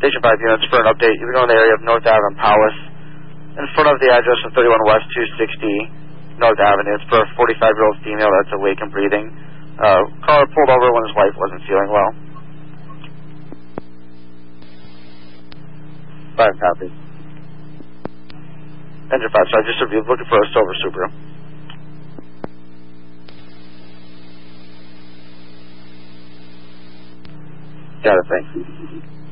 Station 5 units for an update. You're going to the area of North Avenue and Powis. In front of the address of 31 West 260 North Avenue. It's for a 45-year-old female that's awake and breathing. Car pulled over when his wife wasn't feeling well. 5 copy. Engine 5, so I just reviewed looking for a silver Subaru. Got it, thanks.